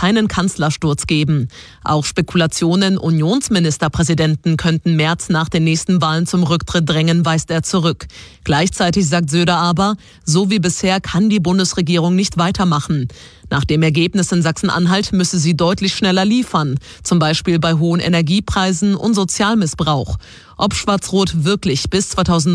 keinen Kanzlersturz geben. Auch Spekulationen, Unionsministerpräsidenten könnten Merz nach den nächsten Wahlen zum Rücktritt drängen, weist er zurück. Gleichzeitig sagt Söder aber, so wie bisher kann die Bundesregierung nicht weitermachen. Nach dem Ergebnis in Sachsen-Anhalt müsse sie deutlich schneller liefern, zum Beispiel bei hohen Energiepreisen und Sozialmissbrauch. Ob Schwarz-Rot wirklich bis 2019